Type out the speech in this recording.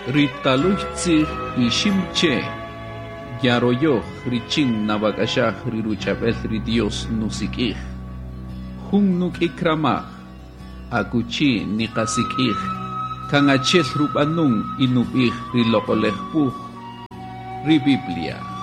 Ritaluchtzig ishimche. Yaroyo richin nabakashah riruchabel Dios nusikij. Hun nuk ikrama. Akuchi nikasikij. Kangachel rupanung inubij rilokolejpuj. Biblia.